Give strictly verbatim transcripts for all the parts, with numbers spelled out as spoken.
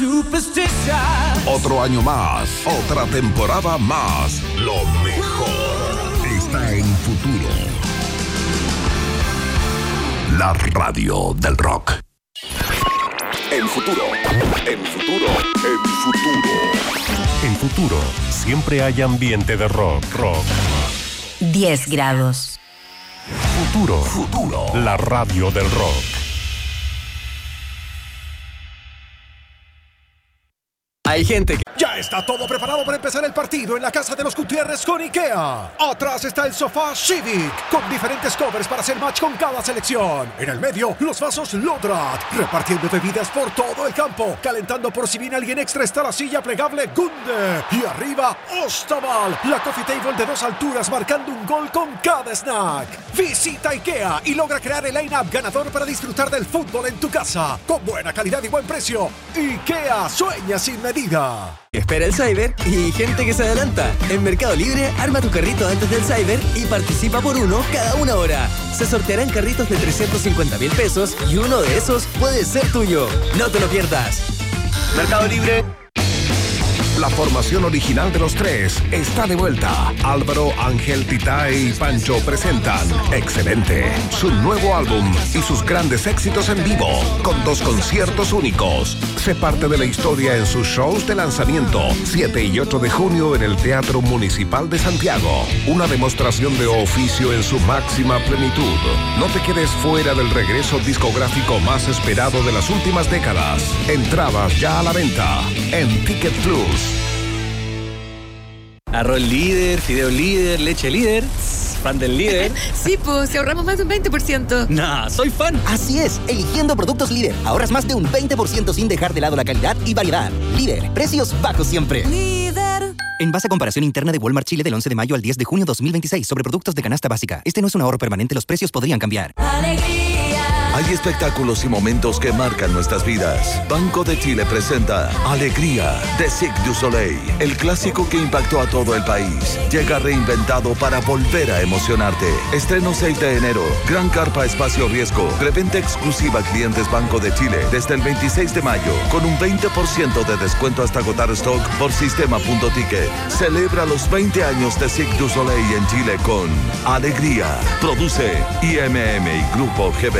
superstition. Otro año más, otra temporada más. Lo mejor está en Futuro. La radio del rock. En Futuro, en Futuro, en Futuro. En Futuro, siempre hay ambiente de rock, rock. diez grados. Futuro, Futuro, la radio del rock. Hay gente que... Ya está todo preparado para empezar el partido en la casa de los Gutiérrez con IKEA. Atrás está el sofá Civic, con diferentes covers para hacer match con cada selección. En el medio, los vasos Lodrat, repartiendo bebidas por todo el campo. Calentando por si viene alguien extra está la silla plegable Gunde. Y arriba, Ostaval, la coffee table de dos alturas marcando un gol con cada snack. Visita IKEA y logra crear el line-up ganador para disfrutar del fútbol en tu casa. Con buena calidad y buen precio. IKEA sueña sin medida. Espera el Cyber y gente que se adelanta. En Mercado Libre, arma tu carrito antes del Cyber y participa por uno cada una hora. Se sortearán carritos de trescientos cincuenta mil pesos y uno de esos puede ser tuyo. No te lo pierdas. Mercado Libre. La formación original de los tres está de vuelta. Álvaro, Ángel, Titay y Pancho presentan Excelente, su nuevo álbum y sus grandes éxitos en vivo, con dos conciertos únicos. Sé parte de la historia en sus shows de lanzamiento, siete y ocho de junio en el Teatro Municipal de Santiago. Una demostración de oficio en su máxima plenitud. No te quedes fuera del regreso discográfico más esperado de las últimas décadas. Entradas ya a la venta en Ticket Plus. Arroz líder, fideo líder, leche líder. ¿Fan del líder? Sí, pues, si ahorramos más de un veinte por ciento. Nah, soy fan. Así es, eligiendo productos líder, ahorras más de un veinte por ciento sin dejar de lado la calidad y variedad. Líder, precios bajos siempre. Líder. En base a comparación interna de Walmart Chile del once de mayo al diez de junio dos mil veintiséis sobre productos de canasta básica. Este no es un ahorro permanente, los precios podrían cambiar. Alegría. Hay espectáculos y momentos que marcan nuestras vidas. Banco de Chile presenta Alegría de Cirque du Soleil, el clásico que impactó a todo el país. Llega reinventado para volver a emocionarte. Estreno seis de enero. Gran carpa espacio riesgo. Preventa exclusiva a clientes Banco de Chile desde el veintiséis de mayo con un veinte por ciento de descuento hasta agotar stock por sistema punto ticket. Celebra los veinte años de Cirque du Soleil en Chile con Alegría. Produce I M M y Grupo G B.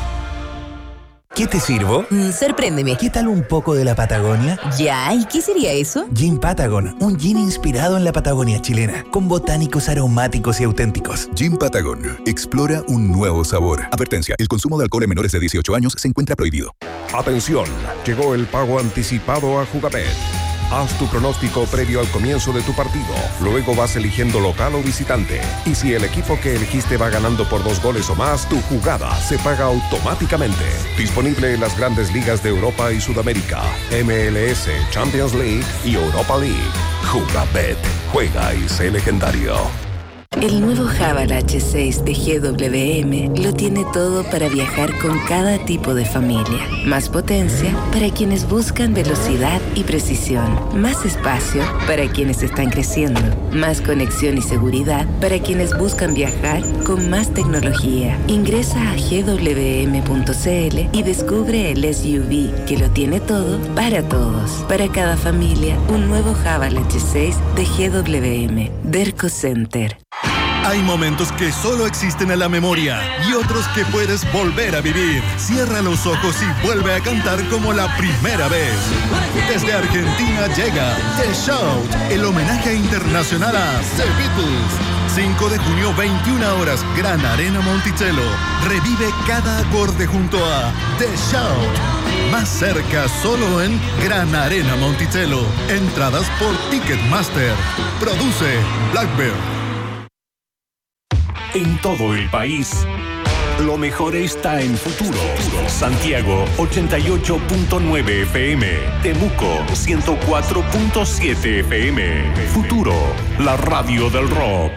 ¿Qué te sirvo? Mm, sorpréndeme. ¿Qué tal un poco de la Patagonia? Ya, ¿y qué sería eso? Gin Patagon, un gin inspirado en la Patagonia chilena, con botánicos aromáticos y auténticos. Gin Patagon, explora un nuevo sabor. Advertencia, el consumo de alcohol en menores de dieciocho años se encuentra prohibido. Atención, llegó el pago anticipado a Jugabet. Haz tu pronóstico previo al comienzo de tu partido. Luego vas eligiendo local o visitante. Y si el equipo que elegiste va ganando por dos goles o más, tu jugada se paga automáticamente. Disponible en las grandes ligas de Europa y Sudamérica, M L S, Champions League y Europa League. Jugabet. Juega y sé legendario. El nuevo Haval H seis de G W M lo tiene todo para viajar con cada tipo de familia. Más potencia para quienes buscan velocidad y precisión. Más espacio para quienes están creciendo. Más conexión y seguridad para quienes buscan viajar con más tecnología. Ingresa a G W M punto C L y descubre el S U V que lo tiene todo para todos. Para cada familia, un nuevo Haval H seis de G W M. Derco Center. Hay momentos que solo existen en la memoria y otros que puedes volver a vivir. Cierra los ojos y vuelve a cantar como la primera vez. Desde Argentina llega The Shout, el homenaje internacional a The Beatles. cinco de junio, veintiuna horas, Gran Arena Monticello. Revive cada acorde junto a The Shout. Más cerca solo en Gran Arena Monticello. Entradas por Ticketmaster. Produce Blackbird. En todo el país, lo mejor está en Futuro. Santiago ochenta y ocho punto nueve F M, Temuco ciento cuatro punto siete F M. Futuro, la radio del rock.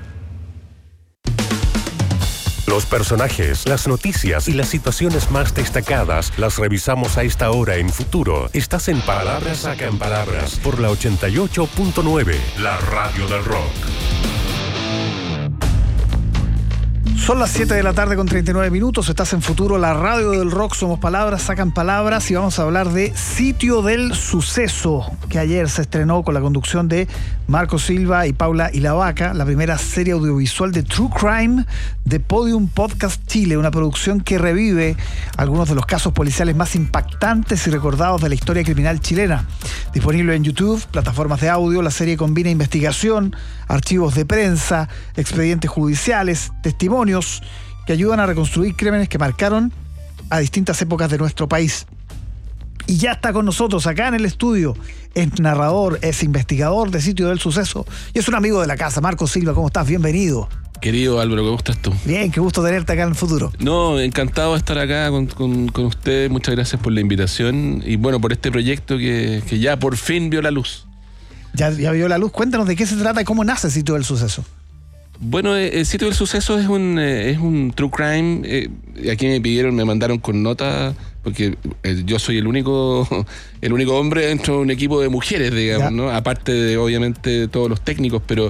Los personajes, las noticias y las situaciones más destacadas las revisamos a esta hora en Futuro. Estás en Palabras Sacan Palabras por la ochenta y ocho punto nueve, la radio del rock. Son las siete de la tarde con treinta y nueve minutos. Estás en Futuro, la radio del rock. Somos palabras, sacan palabras. Y vamos a hablar de Sitio del Suceso, que ayer se estrenó con la conducción de Marco Silva y Paula Ilavaca, la primera serie audiovisual de True Crime de Podium Podcast Chile, una producción que revive algunos de los casos policiales más impactantes y recordados de la historia criminal chilena. Disponible en YouTube, plataformas de audio, la serie combina investigación, archivos de prensa, expedientes judiciales, testimonios que ayudan a reconstruir crímenes que marcaron a distintas épocas de nuestro país. Y ya está con nosotros acá en el estudio, es narrador, es investigador de Sitio del Suceso y es un amigo de la casa. Marco Silva, ¿cómo estás? Bienvenido. Querido Álvaro, ¿cómo estás tú? Bien, qué gusto tenerte acá en el Futuro. No, encantado de estar acá con, con, con usted. Muchas gracias por la invitación y bueno, por este proyecto que, que ya por fin vio la luz. Ya, ya vio la luz. Cuéntanos de qué se trata y cómo nace Sitio del Suceso. Bueno, el Sitio del Suceso es un es un true crime. Eh, aquí me pidieron, me mandaron con nota, porque eh, yo soy el único el único hombre dentro de un equipo de mujeres, digamos, ¿no? Aparte de, obviamente, todos los técnicos, pero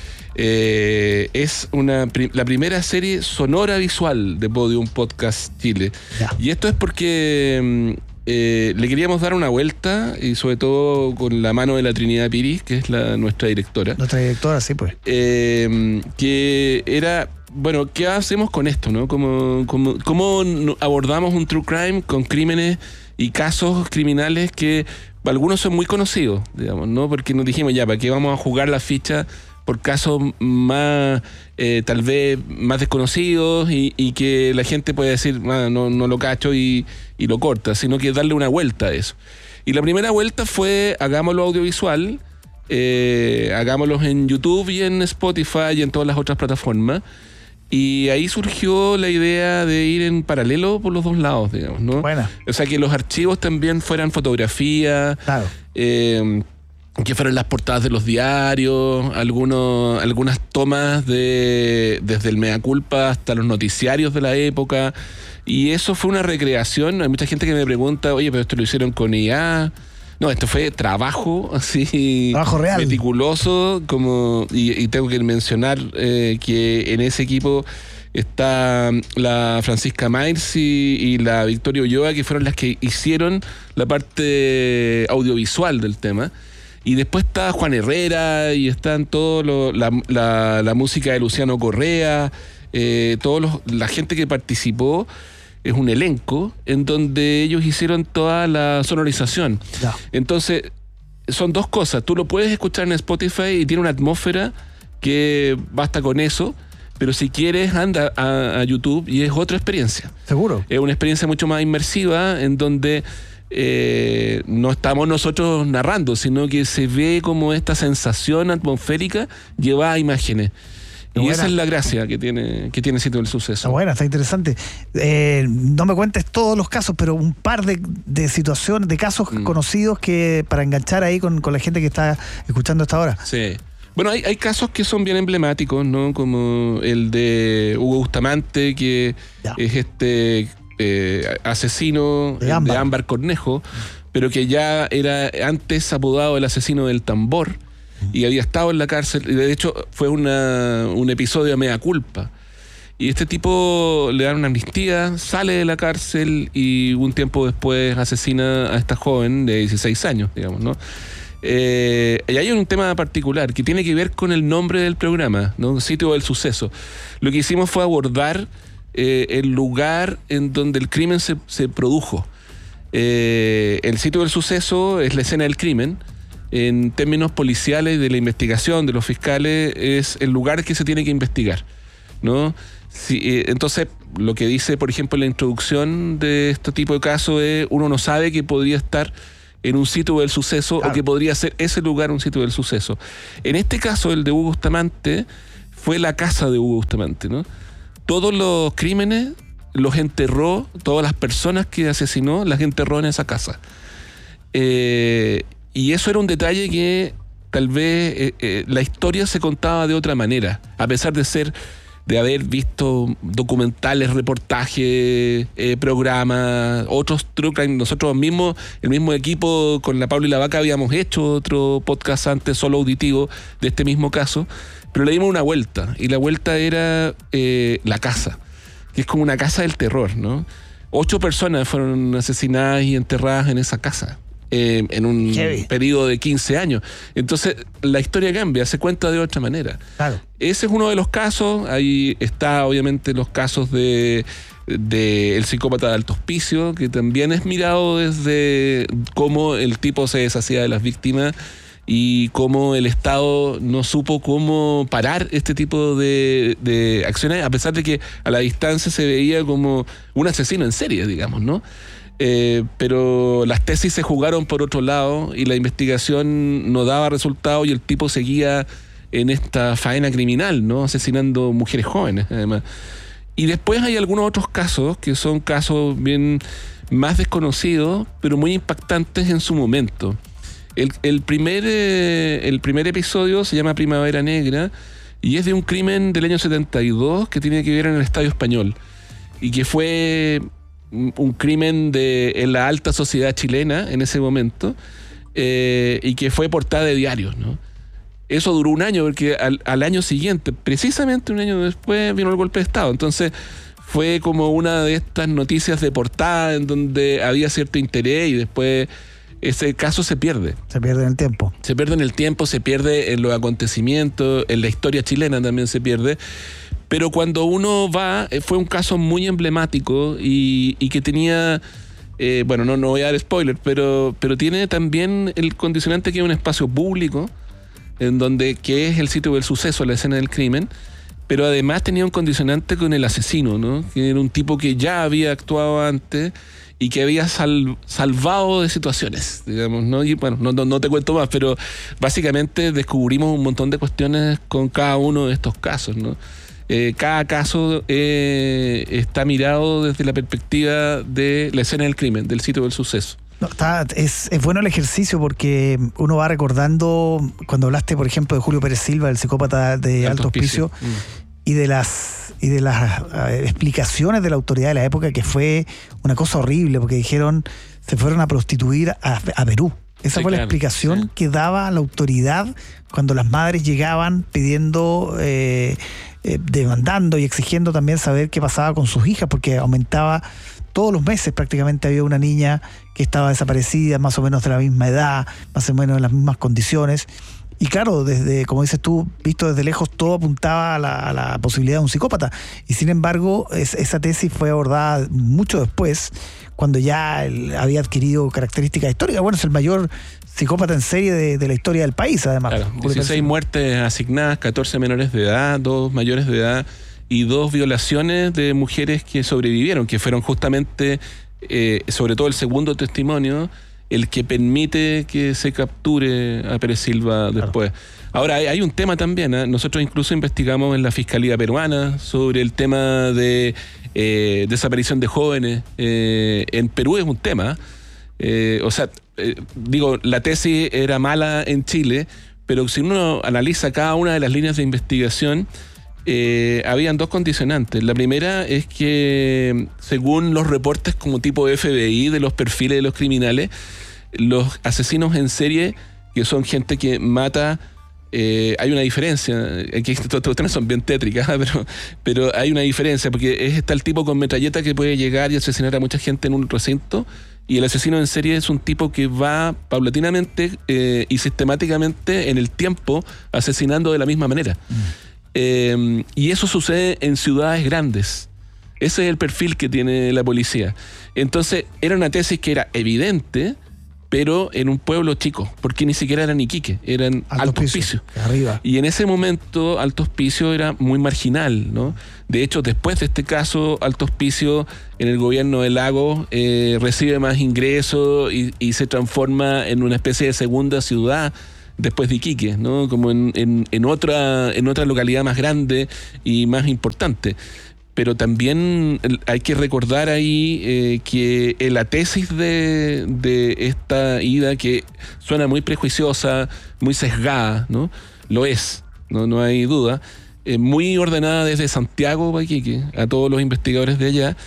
eh, es una la primera serie sonora visual de Podium Podcast Chile. Ya. Y esto es porque eh, le queríamos dar una vuelta, y sobre todo con la mano de la Trinidad Piris, que es la nuestra directora. Nuestra directora, sí, pues. Eh, que era, bueno, ¿qué hacemos con esto, no? ¿Cómo, cómo, cómo abordamos un true crime con crímenes y casos criminales que algunos son muy conocidos, digamos, ¿no? Porque nos dijimos, ya, ¿para qué vamos a jugar la ficha por casos más, eh, tal vez, más desconocidos y, y que la gente puede decir, ah, no, no lo cacho y, y lo corta, sino que darle una vuelta a eso? Y la primera vuelta fue, hagámoslo audiovisual, eh, hagámoslo en YouTube y en Spotify y en todas las otras plataformas. Y ahí surgió la idea de ir en paralelo por los dos lados, digamos, ¿no? Buena. O sea, que los archivos también fueran fotografía, claro. eh, que fueran las portadas de los diarios, algunos, algunas tomas de desde el Mea Culpa hasta los noticiarios de la época. Y eso fue una recreación. Hay mucha gente que me pregunta, oye, pero esto lo hicieron con I A. No, esto fue trabajo así, trabajo real, meticuloso, como y, y tengo que mencionar eh, que en ese equipo está la Francisca Myers y, y la Victoria Ulloa, que fueron las que hicieron la parte audiovisual del tema. Y después está Juan Herrera y están todo lo, la, la, la música de Luciano Correa, eh, todos los, la gente que participó. Es un elenco en donde ellos hicieron toda la sonorización. Ya. Entonces, son dos cosas. Tú lo puedes escuchar en Spotify y tiene una atmósfera que basta con eso, pero si quieres, anda a, a YouTube y es otra experiencia. Seguro. Es una experiencia mucho más inmersiva en donde eh, no estamos nosotros narrando, sino que se ve como esta sensación atmosférica llevada a imágenes. Y buena. Esa es la gracia que tiene que tiene Sitio del Suceso. Está buena, está interesante. Eh, no me cuentes todos los casos, pero un par de, de situaciones, de casos mm. conocidos que para enganchar ahí con, con la gente que está escuchando hasta ahora. Sí. Bueno, hay, hay casos que son bien emblemáticos, ¿no? Como el de Hugo Bustamante, que ya. es este eh, asesino de Ámbar. de Ámbar Cornejo, pero que ya era antes apodado el asesino del tambor. Y había estado en la cárcel, y de hecho fue una, un episodio de Mea Culpa. Y este tipo le dan una amnistía, sale de la cárcel y un tiempo después asesina a esta joven de dieciséis años, digamos, ¿no? Eh, y hay un tema particular que tiene que ver con el nombre del programa, ¿no? Sitio del Suceso. Lo que hicimos fue abordar eh, el lugar en donde el crimen se, se produjo. Eh, el Sitio del Suceso es la escena del crimen. En términos policiales de la investigación de los fiscales, es el lugar que se tiene que investigar, ¿no? Si, eh, entonces, lo que dice, por ejemplo, la introducción de este tipo de casos es: uno no sabe que podría estar en un sitio del suceso, claro, o que podría ser ese lugar un sitio del suceso. En este caso, el de Hugo Bustamante, fue la casa de Hugo Bustamante, ¿no? Todos los crímenes los enterró, todas las personas que asesinó las enterró en esa casa. Eh... Y eso era un detalle que tal vez eh, eh, la historia se contaba de otra manera, a pesar de ser de haber visto documentales, reportajes, eh, programas, otros true crime. Nosotros mismos, el mismo equipo con la Paula y la Vaca, habíamos hecho otro podcast antes, solo auditivo, de este mismo caso, pero le dimos una vuelta, y la vuelta era eh, La Casa, que es como una casa del terror, ¿no? Ocho personas fueron asesinadas y enterradas en esa casa. Eh, en un Heavy. periodo de quince años. Entonces la historia cambia, se cuenta de otra manera. Claro. Ese es uno de los casos. Ahí está obviamente los casos de, de el psicópata de Alto Hospicio, que también es mirado desde cómo el tipo se deshacía de las víctimas y cómo el Estado no supo cómo parar este tipo de, de acciones, a pesar de que a la distancia se veía como un asesino en serie, digamos, ¿no? Eh, pero las tesis se jugaron por otro lado y la investigación no daba resultado y el tipo seguía en esta faena criminal, ¿no? Asesinando mujeres jóvenes, además. Y después hay algunos otros casos que son casos bien más desconocidos, pero muy impactantes en su momento. El, el, primer, eh, el primer episodio se llama Primavera Negra y es de un crimen del año setenta y dos que tiene que ver en el Estadio Español y que fue un crimen de, en la alta sociedad chilena en ese momento, eh, y que fue portada de diarios, ¿no? Eso duró un año, porque al, al año siguiente, precisamente un año después, vino el golpe de Estado. Entonces fue como una de estas noticias de portada en donde había cierto interés y después ese caso se pierde. Se pierde en el tiempo. Se pierde en el tiempo, se pierde en los acontecimientos, en la historia chilena también se pierde. Pero cuando uno va, fue un caso muy emblemático y, y que tenía, eh, bueno, no, no voy a dar spoiler, pero, pero tiene también el condicionante que es un espacio público, en donde, que es el sitio del suceso, la escena del crimen, pero además tenía un condicionante con el asesino, ¿no? Que era un tipo que ya había actuado antes y que había sal, salvado de situaciones, digamos, ¿no? Y bueno, no, no, no te cuento más, pero básicamente descubrimos un montón de cuestiones con cada uno de estos casos, ¿no? Eh, cada caso eh, está mirado desde la perspectiva de la escena del crimen, del sitio del suceso. No, está, es, es bueno el ejercicio porque uno va recordando cuando hablaste, por ejemplo, de Julio Pérez Silva, el psicópata de Alto Hospicio, mm. y de las y de las uh, explicaciones de la autoridad de la época, que fue una cosa horrible, porque dijeron se fueron a prostituir a, a Perú. Esa sí, fue la claro, explicación sí. que daba la autoridad cuando las madres llegaban pidiendo, eh, eh, demandando y exigiendo también saber qué pasaba con sus hijas, porque aumentaba todos los meses, prácticamente había una niña que estaba desaparecida, más o menos de la misma edad, más o menos en las mismas condiciones. Y claro, desde, como dices tú, visto desde lejos, todo apuntaba a la, a la posibilidad de un psicópata. Y sin embargo, es, esa tesis fue abordada mucho después, cuando ya él había adquirido características históricas. Bueno, es el mayor psicópata en serie de, de la historia del país, además. Claro, dieciséis muertes asignadas, catorce menores de edad, dos mayores de edad y dos violaciones de mujeres que sobrevivieron, que fueron justamente, eh, sobre todo el segundo testimonio, el que permite que se capture a Pérez Silva después. Claro. Ahora, hay, hay un tema también, ¿eh? Nosotros incluso investigamos en la Fiscalía Peruana sobre el tema de eh, desaparición de jóvenes. Eh, en Perú es un tema. Eh, o sea, eh, digo, la tesis era mala en Chile, pero si uno analiza cada una de las líneas de investigación, Eh, habían dos condicionantes. La primera es que, según los reportes como tipo F B I de los perfiles de los criminales, los asesinos en serie, que son gente que mata, eh, hay una diferencia. Aquí estas cuestiones son bien tétricas, pero, pero hay una diferencia, porque es, está el tipo con metralleta que puede llegar y asesinar a mucha gente en un recinto, y el asesino en serie es un tipo que va paulatinamente eh, y sistemáticamente en el tiempo asesinando de la misma manera. Mm. Eh, y eso sucede en ciudades grandes. Ese es el perfil que tiene la policía. Entonces, era una tesis que era evidente, pero en un pueblo chico, porque ni siquiera eran Iquique, eran Alto Hospicio. Arriba. Y en ese momento, Alto Hospicio era muy marginal, ¿no? De hecho, después de este caso, Alto Hospicio, en el gobierno de Lagos, eh, recibe más ingresos y, y se transforma en una especie de segunda ciudad después de Iquique, ¿no? Como en, en, en otra en otra localidad más grande y más importante. Pero también hay que recordar ahí eh, que la tesis de, de esta ida, que suena muy prejuiciosa, muy sesgada, ¿no? Lo es, no, no hay duda. eh, muy ordenada desde Santiago, Paquique, a todos los investigadores de allá.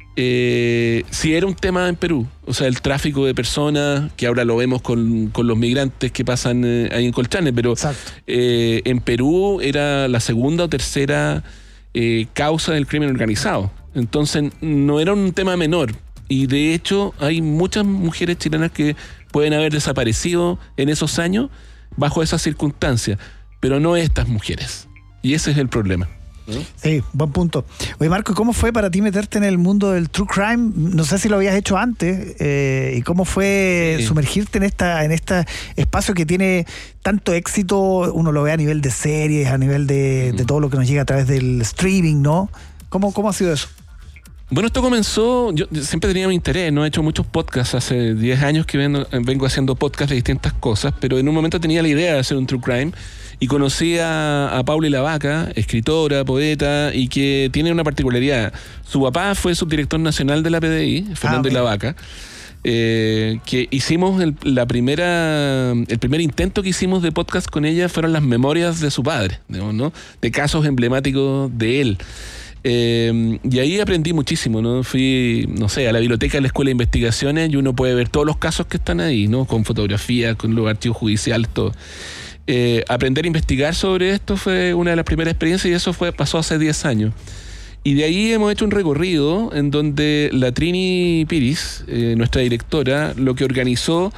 Eh, sí era un tema en Perú, o sea, el tráfico de personas, que ahora lo vemos con, con los migrantes que pasan eh, ahí en Colchane, pero eh, en Perú era la segunda o tercera eh, causa del crimen organizado. Entonces no era un tema menor, y de hecho hay muchas mujeres chilenas que pueden haber desaparecido en esos años bajo esas circunstancias, pero no estas mujeres, y ese es el problema. Sí, buen punto. Oye, Marco, ¿cómo fue para ti meterte en el mundo del true crime? No sé si lo habías hecho antes, eh, y cómo fue sí. sumergirte en esta en este espacio que tiene tanto éxito. Uno lo ve a nivel de series, a nivel de, mm. de todo lo que nos llega a través del streaming, ¿no? ¿Cómo, cómo ha sido eso? Bueno, esto comenzó, yo siempre tenía mi interés, no he hecho muchos podcasts, hace diez años que vengo, vengo haciendo podcasts de distintas cosas, pero en un momento tenía la idea de hacer un true crime y conocí a, a Paula Ilavaca, escritora, poeta, y que tiene una particularidad. Su papá fue subdirector nacional de la P D I, Fernando ah, Ilavaca, eh, que hicimos el, la primera, el primer intento que hicimos de podcast con ella fueron las memorias de su padre, digamos, ¿no? De casos emblemáticos de él. Eh, y ahí aprendí muchísimo, ¿no? Fui, no sé, a la biblioteca de la Escuela de Investigaciones y uno puede ver todos los casos que están ahí, ¿no? Con fotografías, con los archivos judiciales, todo. Eh, aprender a investigar sobre esto fue una de las primeras experiencias, y eso fue pasó hace diez años. Y de ahí hemos hecho un recorrido en donde la Trini Piris, eh, nuestra directora, lo que organizó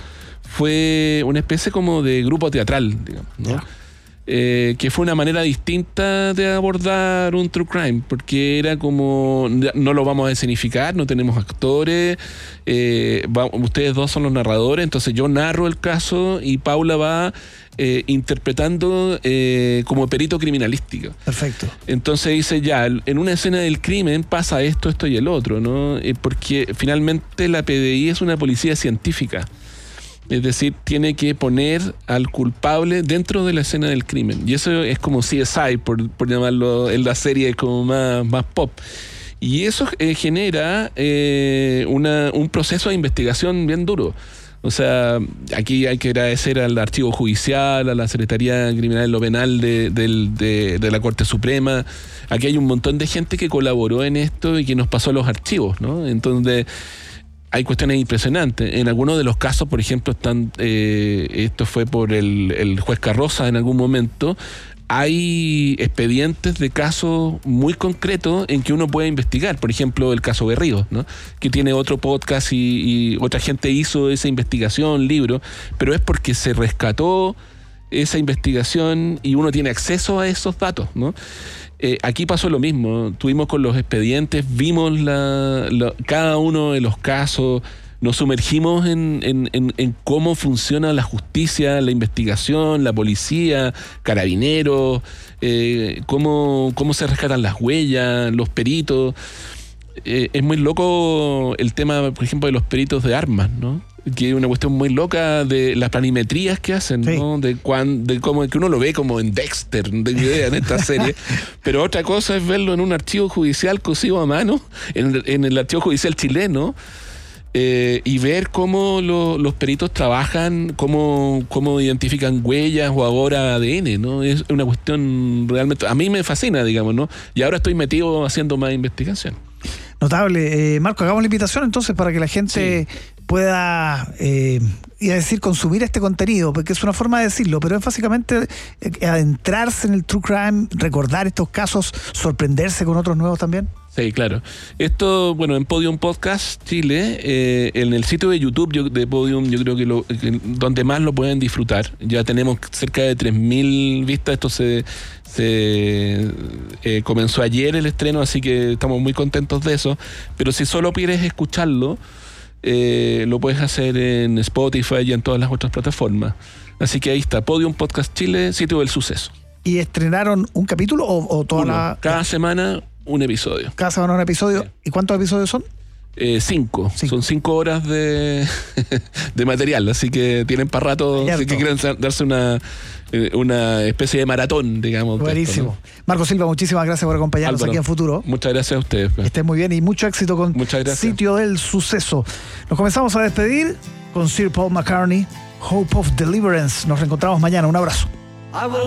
fue una especie como de grupo teatral, digamos, ¿no? Yeah. Eh, que fue una manera distinta de abordar un true crime, porque era como, no lo vamos a escenificar, no tenemos actores, eh, va, ustedes dos son los narradores, entonces yo narro el caso y Paula va eh, interpretando eh, como perito criminalístico. Perfecto. Entonces dice, ya, en una escena del crimen pasa esto, esto y el otro, ¿no? Eh, porque finalmente la P D I es una policía científica. Es decir, tiene que poner al culpable dentro de la escena del crimen. Y eso es como C S I, por, por llamarlo en la serie como más, más pop. Y eso eh, genera eh, una, un proceso de investigación bien duro. O sea, aquí hay que agradecer al Archivo Judicial, a la Secretaría Criminal de lo Penal de, de, de, de la Corte Suprema. Aquí hay un montón de gente que colaboró en esto y que nos pasó los archivos, ¿no? Entonces hay cuestiones impresionantes. En algunos de los casos, por ejemplo, están eh, esto fue por el, el juez Carroza en algún momento, hay expedientes de casos muy concretos en que uno puede investigar. Por ejemplo, el caso Berríos, ¿no? Que tiene otro podcast y, y otra gente hizo esa investigación, libro, pero es porque se rescató esa investigación y uno tiene acceso a esos datos, ¿no? Eh, aquí pasó lo mismo, tuvimos con los expedientes, vimos la, la, cada uno de los casos, nos sumergimos en, en, en, en cómo funciona la justicia, la investigación, la policía, carabineros, eh, cómo, cómo se rescatan las huellas, los peritos. Eh, es muy loco el tema, por ejemplo, de los peritos de armas, ¿no? Que es una cuestión muy loca de las planimetrías que hacen, sí. ¿no? De, cuan, de cómo que uno lo ve como en Dexter, no tengo idea, en esta serie. Pero otra cosa es verlo en un archivo judicial cosido a mano, en, en el archivo judicial chileno, eh, y ver cómo lo, los peritos trabajan, cómo, cómo identifican huellas o ahora A D N, ¿no? Es una cuestión realmente, a mí me fascina, digamos, ¿no? Y ahora estoy metido haciendo más investigación. Notable. Eh, Marco, hagamos la invitación entonces para que la gente sí. pueda, eh, iba a decir, consumir este contenido, porque es una forma de decirlo, pero es básicamente eh, adentrarse en el true crime, recordar estos casos, sorprenderse con otros nuevos también. Sí, claro. Esto, bueno, en Podium Podcast Chile, eh, en el sitio de YouTube yo, de Podium, yo creo que, lo, que donde más lo pueden disfrutar. Ya tenemos cerca de tres mil vistas. Esto se, se eh, comenzó ayer el estreno, así que estamos muy contentos de eso. Pero si solo quieres escucharlo, eh, lo puedes hacer en Spotify y en todas las otras plataformas. Así que ahí está, Podium Podcast Chile, sitio del suceso. ¿Y estrenaron un capítulo o, o toda Uno, la...? Cada semana un episodio. Cada semana un episodio. Sí. ¿Y cuántos episodios son? Eh, cinco. cinco. Son cinco horas de, de material, así que tienen para rato, si que quieren darse una, una especie de maratón, digamos. Buenísimo. Esto, ¿no? Marco Silva, muchísimas gracias por acompañarnos Álvaro, aquí en Futuro. Muchas gracias a ustedes. Que estén muy bien y mucho éxito con Sitio del Suceso. Nos comenzamos a despedir con Sir Paul McCartney, Hope of Deliverance. Nos reencontramos mañana. Un abrazo.